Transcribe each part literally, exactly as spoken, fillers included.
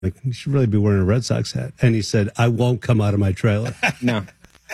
like, you should really be wearing a Red Sox hat. And he said, I won't come out of my trailer. No.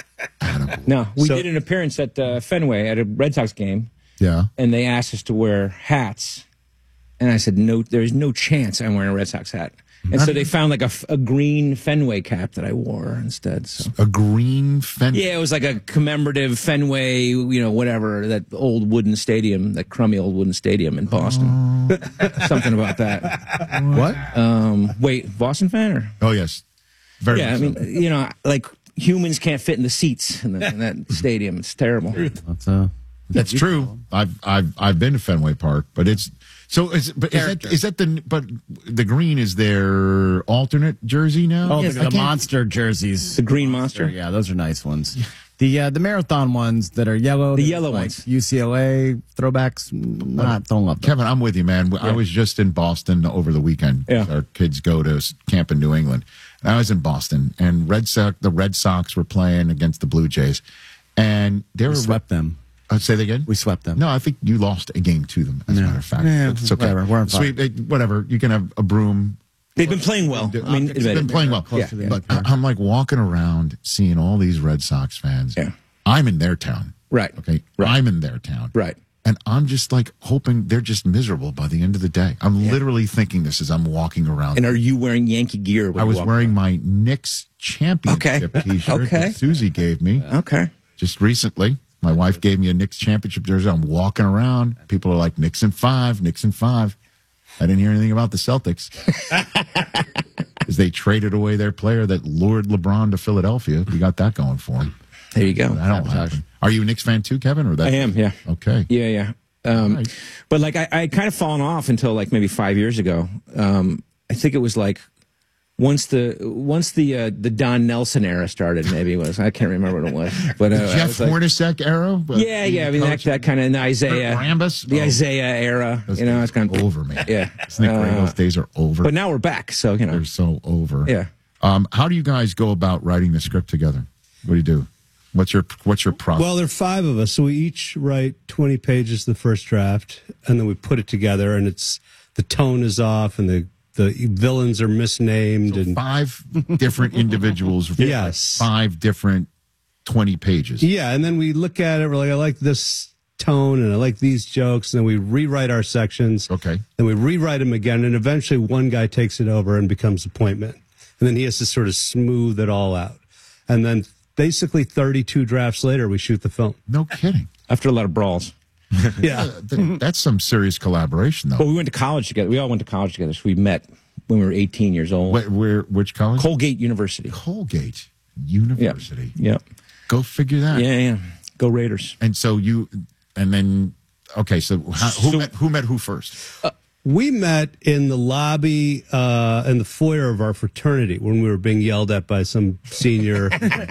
No. We So- did an appearance at uh, Fenway at a Red Sox game. Yeah. And they asked us to wear hats. And I said, no, there's no chance I'm wearing a Red Sox hat. And so they found like a, a green Fenway cap that I wore instead. So. A green Fenway. Yeah, it was like a commemorative Fenway, you know, whatever, that old wooden stadium, that crummy old wooden stadium in Boston. Oh. Something about that. What? Um, wait, Boston fan? Or? Oh, yes. Very Yeah, I much mean, so. you know, like humans can't fit in the seats in, the, in that stadium. It's terrible. That's uh, That's true. I've I've I've been to Fenway Park, but it's so. Is, but is that, is that the but the green is their alternate jersey now? oh, Yes, the, I the can't- monster jerseys. The green monster. Yeah, those are nice ones. The uh, the marathon ones that are yellow. The that yellow like ones. U C L A throwbacks. Not don't love them. Kevin, I'm with you, man. I was just in Boston over the weekend. Yeah. Our kids go to s- camp in New England. And I was in Boston, and Red Sox, the Red Sox were playing against the Blue Jays, and they We were swept them. Uh, say that again. We swept them. No, I think you lost a game to them. As a matter of fact, Yeah, it's okay. whatever, we're fine. Sweep, it- whatever. You can have a broom. They've been playing well. I mean, It's been playing well. Yeah, to the yeah. But I- I'm like walking around, seeing all these Red Sox fans. Yeah. I'm in their town. Right. Okay. Right. I'm in their town. Right. And I'm just like hoping they're just miserable by the end of the day. I'm literally thinking this as I'm walking around. And are you wearing Yankee gear? when I you was walk wearing my Knicks championship Okay. T-shirt Okay. that Susie gave me around? Okay. just recently. My wife gave me a Knicks championship jersey. I'm walking around. People are like, Knicks in five, Knicks in five. I didn't hear anything about the Celtics. Because they traded away their player that lured LeBron to Philadelphia. We got that going for him. There you go. That don't happen. Are you a Knicks fan too, Kevin? Or that? I am, yeah. Okay. Yeah, yeah. Um, Right. But like, I, I kind of fallen off until like maybe five years ago. Um, I think it was like once the once the uh, the Don Nelson era started. Maybe it was I can't remember what it was. But uh, The I Jeff was like, Hornacek era? yeah, yeah. I mean that, that kind of Isaiah, Rambus? the Oh. Isaiah era. Those You know, days it's kind are of over, man. Yeah. Nick Uh, Reynolds days are over. But now we're back, so you know. They're so over. Yeah. Um, how do you guys go about writing the script together? What do you do? What's your What's your process? Well, there are five of us, so we each write twenty pages the first draft, and then we put it together, and it's the tone is off, and the the villains are misnamed, and five different individuals. Yes. Five different twenty pages. yeah, and then we look at it. We're like, I like this tone, and I like these jokes, and then we rewrite our sections. Okay. Then we rewrite them again, and eventually one guy takes it over and becomes appointment, and then he has to sort of smooth it all out, and then basically thirty-two drafts later, we shoot the film. No kidding. After a lot of brawls. Yeah. Th- That's some serious collaboration, though. Well, we went to college together. We all went to college together. So we met when we were eighteen years old. Where, where which college? Colgate University. Colgate University. Yeah. Go figure that. Yeah, yeah. Go Raiders. And so you, and then okay. So how, who So- met who met who first? We met in the lobby, uh, in the foyer of our fraternity when we were being yelled at by some senior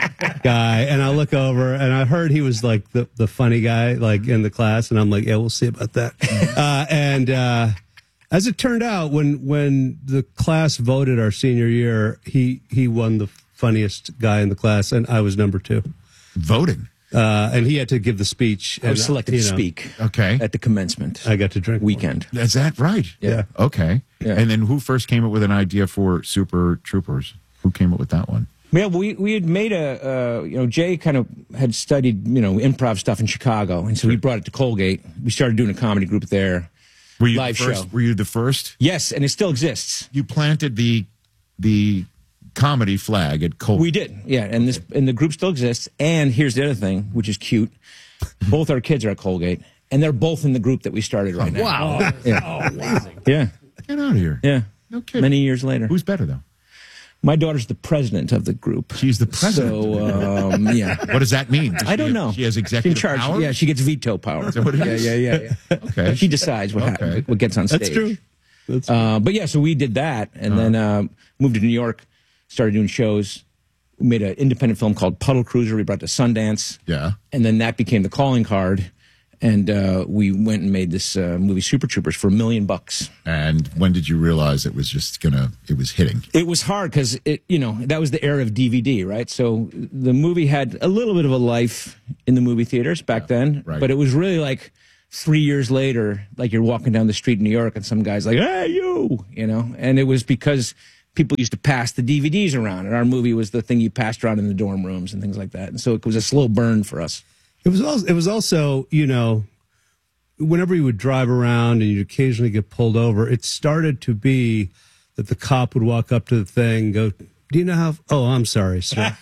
guy. And I look over and I heard he was like the, the funny guy, like in the class. And I'm like, yeah, we'll see about that. uh, and, uh, as it turned out, when, when the class voted our senior year, he, he won the funniest guy in the class and I was number two. Voting. Uh, and he had to give the speech. I was and, selected you to know, speak Okay. at the commencement I got to drink more. weekend. Is that right? Yeah. Okay. Yeah. And then who first came up with an idea for Super Troopers? Who came up with that one? Yeah, we we had made a uh, you know Jay kind of had studied you know improv stuff in Chicago, and so we brought it to Colgate. We started doing a comedy group there. Were you Live the first, show. Were you the first? Yes, and it still exists. You planted the the comedy flag at Colgate. We did, yeah, and this and the group still exists. And here's the other thing, which is cute. Both our kids are at Colgate, and they're both in the group that we started right now. Wow. Yeah. Yeah, Get out of here. yeah. No kidding. Many years later, Who's better though? my daughter's the president of the group. She's the president. So um, yeah. What does that mean? Does I don't she, know. She has She's in executive charge. power. Yeah, she gets veto power. Is that what it yeah, is? yeah, yeah, yeah. Okay. She decides what Okay. happens, what gets on stage. That's true. That's Uh, but yeah, so we did that, and then um, moved to New York, started doing shows. We made an independent film called Puddle Cruiser. We brought it to Sundance, Yeah. and then that became the calling card. And uh, we went and made this uh, movie Super Troopers for a million bucks. And when did you realize it was just gonna? It was hitting. It was hard because it, you know, that was the era of D V D, right? So the movie had a little bit of a life in the movie theaters back then, right. but it was really like three years later, like you're walking down the street in New York and some guy's like, "Hey, you," you know, and it was because people used to pass the D V Ds around, and our movie was the thing you passed around in the dorm rooms and things like that. And so it was a slow burn for us. It was also, it was also, you know, whenever you would drive around and you'd occasionally get pulled over, it started to be that the cop would walk up to the thing and go, do you know how, oh, I'm sorry, sir.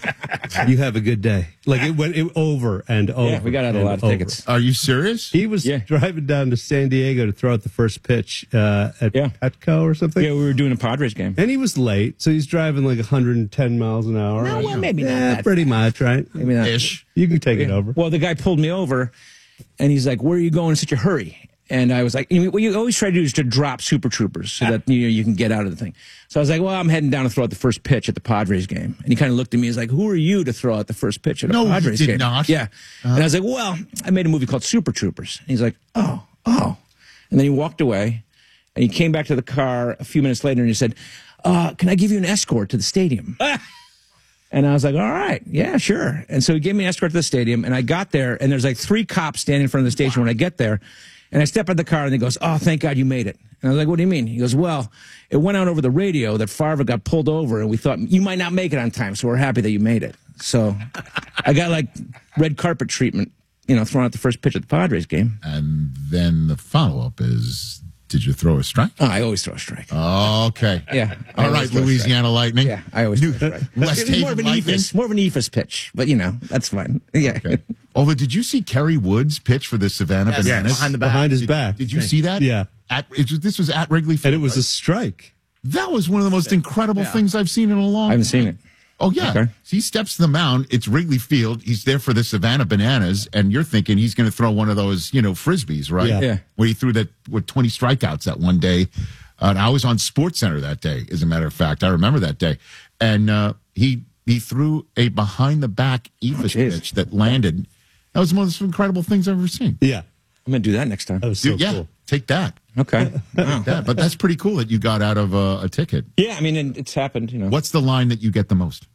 You have a good day. Like it went it, over and over. Yeah, we got out a lot of over. tickets. Are you serious? He was Yeah. driving down to San Diego to throw out the first pitch uh, at Yeah. Petco or something. Yeah, we were doing a Padres game. And he was late, so he's driving like one hundred ten miles an hour. No, well, maybe not Yeah, that pretty much, right? Maybe not. Ish. You can take it over. Well, the guy pulled me over, and he's like, "Where are you going in such a hurry?" And I was like, you know, "What you always try to do is to drop Super Troopers so that you know you can get out of the thing." So I was like, "Well, I'm heading down to throw out the first pitch at the Padres game." And he kind of looked at me, he's like, "Who are you to throw out the first pitch at a No, he Padres did game?" not. Yeah. And I was like, "Well, I made a movie called Super Troopers." And he's like, "Oh, oh." And then he walked away, and he came back to the car a few minutes later, and he said, uh, "Can I give you an escort to the stadium?" And I was like, all right, yeah, sure. And so he gave me an escort to the stadium, and I got there, and there's like three cops standing in front of the station when I get there. And I step out of the car, and he goes, oh, thank God you made it. And I was like, what do you mean? He goes, well, it went out over the radio that Favre got pulled over, and we thought you might not make it on time, so we're happy that you made it. So I got like red carpet treatment, you know, throwing out the first pitch at the Padres game. And then the follow-up is, did you throw a strike? Oh, I always throw a strike. Okay. Yeah. I All always right, throw a Louisiana Lightning. Yeah, I always throw a strike. West It's more of Haven an Lightning. ephus, more of an ephus pitch, but you know, that's fine. Yeah. Okay. Although, did you see Kerry Woods pitch for the Savannah Yes, Bananas? behind the back. Behind his Did, back. did you see that? Yeah. At, it, was- this was at Wrigley Field. And it was right? a strike. That was one of the most incredible things I've seen in a long I haven't time. seen it. Oh, yeah. Okay. So he steps to the mound. It's Wrigley Field. He's there for the Savannah Bananas, and you're thinking he's going to throw one of those, you know, Frisbees, right? Yeah. Yeah. Where he threw that with twenty strikeouts that one day. Uh, and I was on Sports Center that day, as a matter of fact. I remember that day. And uh, he he threw a behind-the-back Ephus jeez. pitch that landed. That was one of the most incredible things I've ever seen. Yeah. I'm going to do that next time. That was so Dude, yeah, cool. take that. Okay. Wow. That. But that's pretty cool that you got out of uh, a ticket. Yeah, I mean, and it's happened, you know. What's the line that you get the most?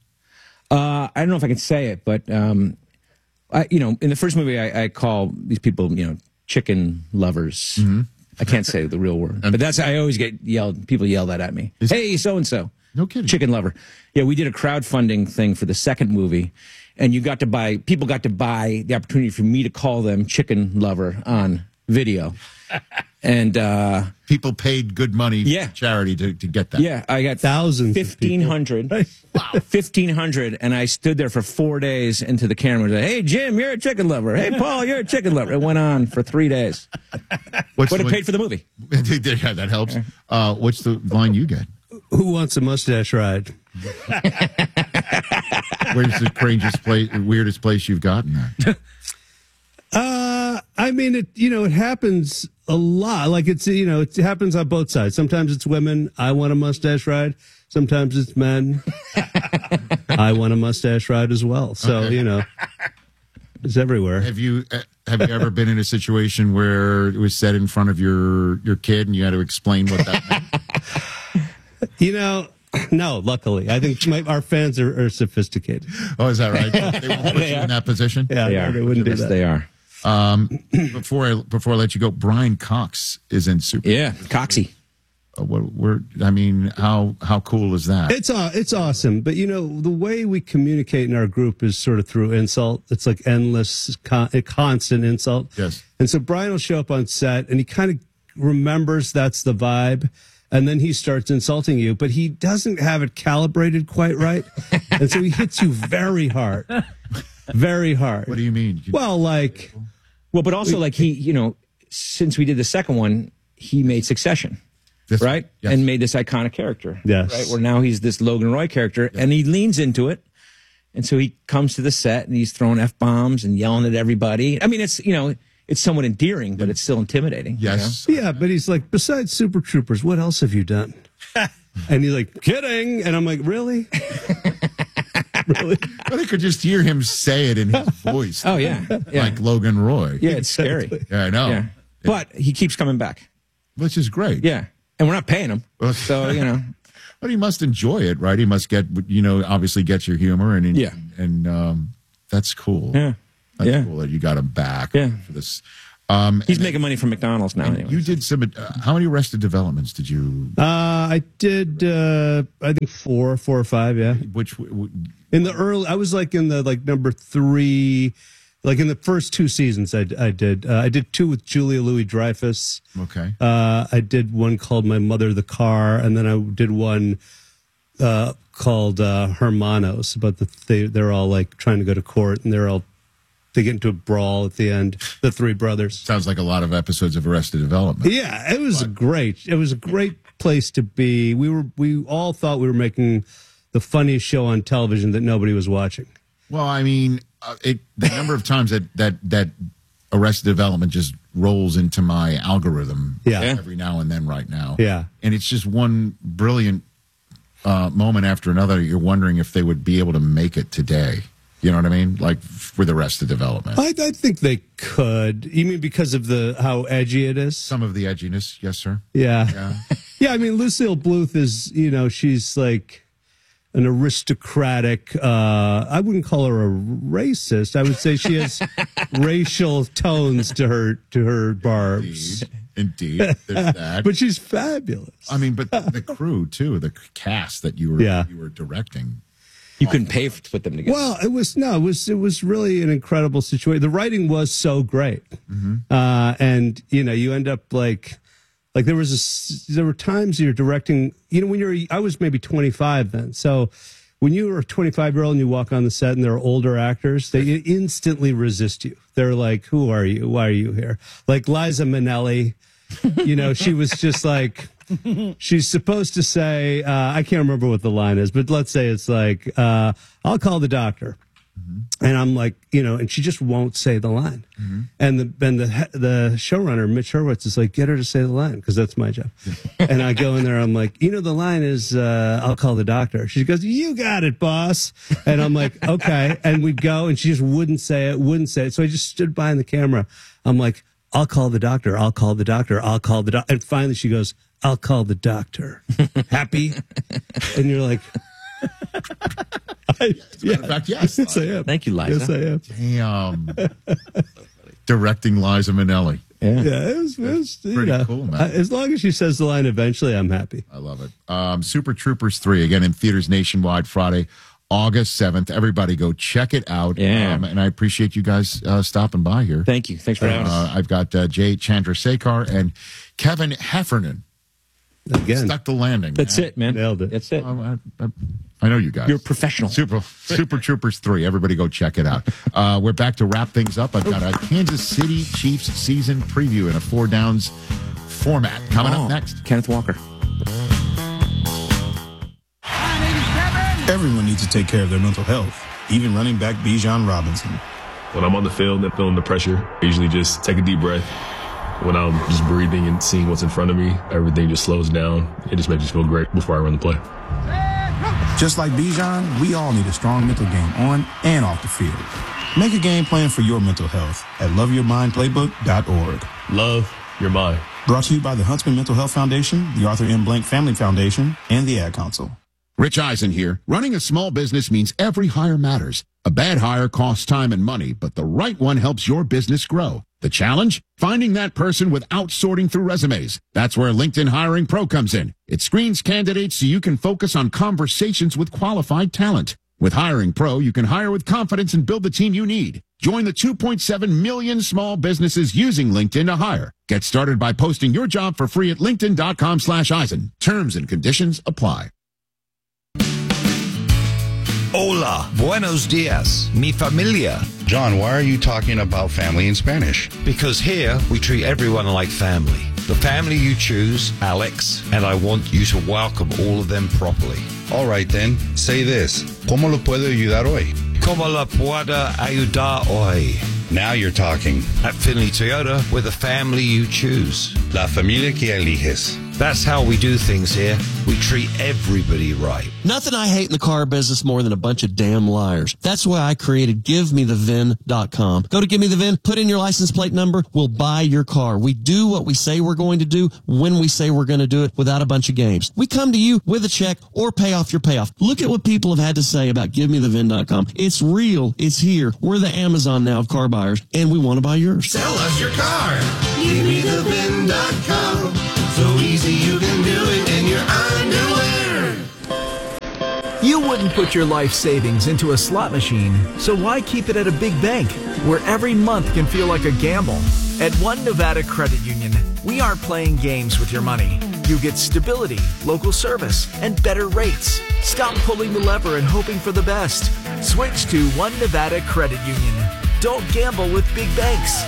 Uh, I don't know if I can say it, but, um, I, you know, in the first movie, I, I call these people, you know, chicken lovers. I can't say the real word, but that's, I always get yelled, people yell that at me. Is- Hey, so-and-so. No kidding. Chicken lover. Yeah, we did a crowdfunding thing for the second movie, and you got to buy, people got to buy the opportunity for me to call them chicken lover on video. And, uh, People paid good money Yeah. for charity to, to get that. yeah, I got Thousands of people. fifteen hundred. Wow. fifteen hundred. And I stood there for four days into the camera and said, hey, Jim, you're a chicken lover. Hey, Paul, you're a chicken lover. It went on for three days. What's But the, it paid for the movie. yeah, that helps. Uh, what's the line you get? Who wants a mustache ride? Where's the strangest place, weirdest place you've gotten that? Uh, I mean, it, you know, it happens a lot. Like it's, you know, it happens on both sides. Sometimes it's women. I want a mustache ride. Sometimes it's men. I want a mustache ride as well. So, Okay. you know, it's everywhere. Have you uh, have you ever been in a situation where it was said in front of your your kid and you had to explain what that meant? You know, no, luckily. I think my, our fans are, are sophisticated. Oh, is that right? They won't put you in that position. Yeah, They no, are. they wouldn't do Yes, that. they are. Before I before I let you go, Brian Cox is in Super. Yeah, Coxie. Uh, we're, we're, I mean, how how cool is that? It's aw- it's awesome, but you know the way we communicate in our group is sort of through insult. It's like endless, con- constant insult. Yes. And so Brian will show up on set, and he kind of remembers that's the vibe, and then he starts insulting you, but he doesn't have it calibrated quite right, and so he hits you very hard, very hard. What do you mean? You- Well, like Well, but also, like, he, you know, since we did the second one, he made Succession. This- Right? yes. And made this iconic character. Yes. Right? Where now he's this Logan Roy character, and he leans into it. And so he comes to the set and he's throwing F bombs and yelling at everybody. I mean, it's, you know, it's somewhat endearing, but it's still intimidating. you Yes. yeah, but he's like, besides Super Troopers, what else have you done? And he's like, kidding, and I'm like, really, really. But I could just hear him say it in his voice. know? Oh, yeah. Yeah. Like Logan Roy. yeah, it's scary. Yeah, I know. Yeah. But he keeps coming back. Which is great. Yeah. And we're not paying him. So, you know. But he must enjoy it, right? He must get, you know, obviously get your humor, and Yeah. and um, that's cool. Yeah. That's Yeah. cool that you got him back Yeah. for this. Um, He's making money from McDonald's now. Anyway. You did some. Uh, how many Arrested Developments did you? Uh, I did. Uh, I think four, four or five. Yeah. Which w- in the early, I was like in the like number three, like in the first two seasons. I, I did. Uh, I did two with Julia Louis-Dreyfus. Okay. Uh, I did one called My Mother the Car, and then I did one uh, called uh, Hermanos. But the, they they're all like trying to go to court, and they're all. They get into a brawl at the end. The three brothers. Sounds like a lot of episodes of Arrested Development. Yeah, it was great. It was a great place to be. We were we all thought we were making the funniest show on television that nobody was watching. Well, I mean, uh, it the number of times that that that Arrested Development just rolls into my algorithm. Yeah. Every now and then, right now. Yeah, and it's just one brilliant uh, moment after another. You're wondering if they would be able to make it today. You know what I mean? Like for the rest of development. I, I think they could. You mean because of the how edgy it is? Some of the edginess, yes, sir. Yeah. Yeah. Yeah, I mean, Lucille Bluth is, you know, she's like an aristocratic, uh, I wouldn't call her a racist. I would say she has racial tones to her, to her barbs. Indeed. Indeed. There's that. But she's fabulous. I mean, but the crew, too, the cast that you were, Yeah. you were directing. You couldn't pay for, to put them together. Well, it was no, it was it was really an incredible situation. The writing was so great, mm-hmm. uh, and you know, you end up like, like there was a, there were times you're directing. You know, when you're, I was maybe twenty-five then, so when you were a twenty-five year old and you walk on the set and there are older actors, they instantly resist you. They're like, "Who are you? Why are you here?" Like Liza Minnelli, you know, she was just like. She's supposed to say, uh, I can't remember what the line is, but let's say it's like, uh, I'll call the doctor. Mm-hmm. And I'm like, you know, and she just won't say the line. Mm-hmm. And the and the the showrunner, Mitch Hurwitz, is like, get her to say the line because that's my job. And I go in there, I'm like, you know, the line is, uh, I'll call the doctor. She goes, you got it, boss. And I'm like, okay. And we'd go, and she just wouldn't say it, wouldn't say it. So I just stood behind the camera. I'm like, I'll call the doctor. I'll call the doctor. I'll call the doctor. And finally she goes, I'll call the doctor. Happy? And you're like, I, yeah. In fact, yes. Yes, I am. Thank you, Liza. Yes, I am. Damn. Directing Liza Minnelli. Yeah, yeah it was, it was pretty you know, cool, man. I, as long as she says the line eventually, I'm happy. I love it. Um, Super Troopers three, again, in theaters nationwide Friday, August seventh. Everybody go check it out. Yeah. Um, and I appreciate you guys uh, stopping by here. Thank you. Thanks for having us. Uh, I've got uh, Jay Chandrasekhar and Kevin Heffernan. Again. Stuck the landing. That's man. it, man. Nailed it. That's it. I, I, I know you guys. You're a professional. Super Super Troopers three. Everybody go check it out. Uh, we're back to wrap things up. I've got a Kansas City Chiefs season preview in a four downs format coming Oh, up next. Kenneth Walker. Everyone needs to take care of their mental health, even running back Bijan Robinson. When I'm on the field and feeling the pressure, I usually just take a deep breath. When I'm just breathing and seeing what's in front of me, everything just slows down. It just makes me feel great before I run the play. Just like Bijan, we all need a strong mental game on and off the field. Make a game plan for your mental health at love your mind playbook dot org. Love your mind. Brought to you by the Huntsman Mental Health Foundation, the Arthur M. Blank Family Foundation, and the Ad Council. Rich Eisen here. Running a small business means every hire matters. A bad hire costs time and money, but the right one helps your business grow. The challenge? Finding that person without sorting through resumes. That's where LinkedIn Hiring Pro comes in. It screens candidates so you can focus on conversations with qualified talent. With Hiring Pro, you can hire with confidence and build the team you need. Join the two point seven million small businesses using LinkedIn to hire. Get started by posting your job for free at linkedin.com slash Eisen. Terms and conditions apply. Hola, buenos dias, mi familia. John, why are you talking about family in Spanish? Because here we treat everyone like family. The family you choose, Alex, and I want you to welcome all of them properly. All right then, say this. ¿Cómo lo puedo ayudar hoy? ¿Cómo la puedo ayudar hoy? Now you're talking. At Finley Toyota, we're the family you choose. La familia que eliges. That's how we do things here. We treat everybody right. Nothing I hate in the car business more than a bunch of damn liars. That's why I created give me the V I N dot com. Go to Give Me the V I N, put in your license plate number, we'll buy your car. We do what we say we're going to do when we say we're going to do it without a bunch of games. We come to you with a check or pay off your payoff. Look at what people have had to say about give me the V I N dot com. It's real. It's here. We're the Amazon now of car buyers, and we want to buy yours. Sell us your car. give me the V I N dot com. So easy you can do it in your underwear. You wouldn't put your life savings into a slot machine, so why keep it at a big bank where every month can feel like a gamble? At One Nevada Credit Union, we aren't playing games with your money. You get stability, local service, and better rates. Stop pulling the lever and hoping for the best. Switch to One Nevada Credit Union. Don't gamble with big banks.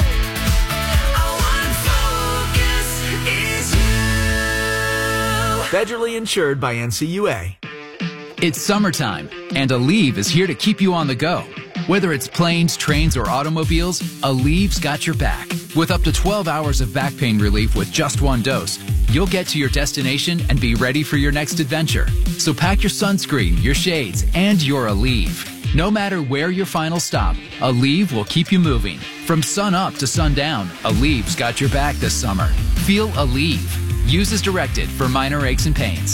Federally insured by N C U A. It's summertime, and Aleve is here to keep you on the go. Whether it's planes, trains, or automobiles, Aleve's got your back. With up to twelve hours of back pain relief with just one dose, you'll get to your destination and be ready for your next adventure. So pack your sunscreen, your shades, and your Aleve. No matter where your final stop, Aleve will keep you moving. From sun up to sundown, Aleve's got your back this summer. Feel Aleve. Use as directed for minor aches and pains.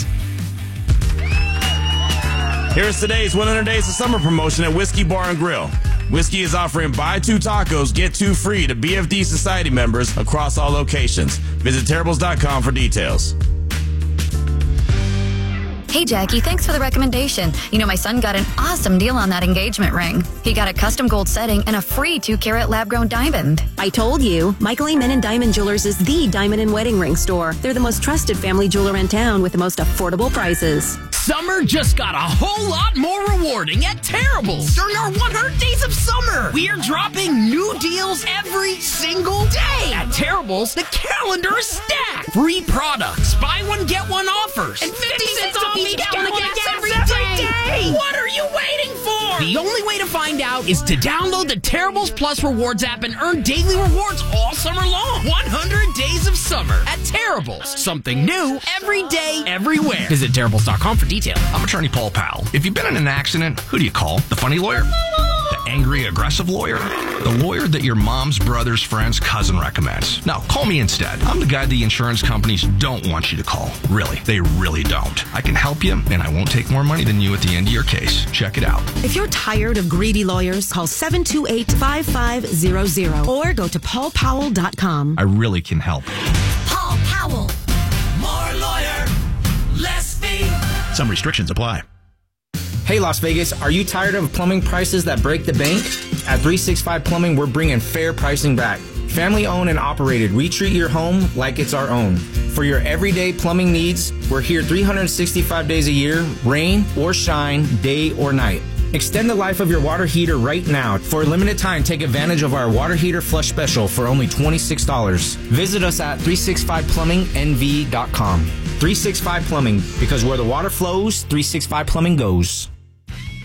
Here's today's one hundred Days of Summer promotion at Whiskey Bar and Grill. Whiskey is offering buy two tacos, get two free to B F D Society members across all locations. Visit terribles dot com for details. Hey, Jackie, thanks for the recommendation. You know, my son got an awesome deal on that engagement ring. He got a custom gold setting and a free two-carat lab-grown diamond. I told you, Michael Amen Diamond Jewelers is the diamond and wedding ring store. They're the most trusted family jeweler in town with the most affordable prices. Summer just got a whole lot more rewarding at Terribles during our one hundred Days of Summer. We are dropping new deals every single day. At Terribles, the calendar is stacked. Free products, buy one, get one offers, and fifty cents off each gallon of gas every day. What are you waiting for? The only way to find out is to download the Terribles Plus Rewards app and earn daily rewards all summer long. one hundred Days of Summer at Terribles. Something new every day, everywhere. Visit terribles dot com for details. I'm attorney Paul Powell. If you've been in an accident, who do you call? The funny lawyer? The angry, aggressive lawyer? The lawyer that your mom's brother's friend's cousin recommends. No, call me instead. I'm the guy the insurance companies don't want you to call. Really, they really don't. I can help you, and I won't take more money than you at the end of your case. Check it out. If you're tired of greedy lawyers, call seven two eight, five five zero zero or go to paul powell dot com. I really can help. Paul Powell. More lawyer, less fee. Some restrictions apply. Hey Las Vegas, are you tired of plumbing prices that break the bank? At three sixty-five Plumbing, we're bringing fair pricing back. Family owned and operated, we treat your home like it's our own. For your everyday plumbing needs, we're here three hundred sixty-five days a year, rain or shine, day or night. Extend the life of your water heater right now. For a limited time, take advantage of our water heater flush special for only twenty-six dollars. Visit us at three sixty-five plumbing N V dot com. three sixty-five Plumbing, because where the water flows, three sixty-five Plumbing goes.